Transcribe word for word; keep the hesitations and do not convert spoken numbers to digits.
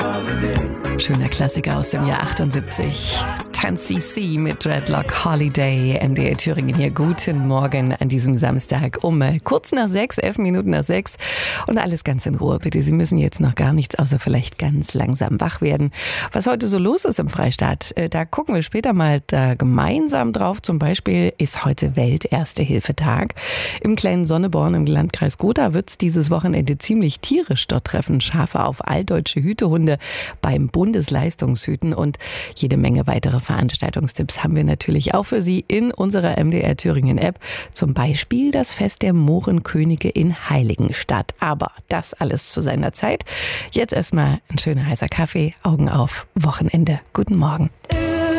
Schöner Klassiker aus dem Jahr achtundsiebzig. ten C C mit Dreadlock Holiday. M D R Thüringen hier. Guten Morgen an diesem Samstag um kurz nach sechs, elf Minuten nach sechs. Und alles ganz in Ruhe, bitte. Sie müssen jetzt noch gar nichts, außer vielleicht ganz langsam wach werden. Was heute so los ist im Freistaat, da gucken wir später mal da gemeinsam drauf. Zum Beispiel ist heute Welt-Erste-Hilfe-Tag. Im kleinen Sonneborn im Landkreis Gotha wird es dieses Wochenende ziemlich tierisch dort treffen. Schafe auf alldeutsche Hütehunde beim Bundesleistungshüten und jede Menge weitere Veranstaltungstipps haben wir natürlich auch für Sie in unserer M D R Thüringen App. Zum Beispiel das Fest der Mohrenkönige in Heiligenstadt. Aber das alles zu seiner Zeit. Jetzt erstmal ein schöner heißer Kaffee, Augen auf, Wochenende. Guten Morgen.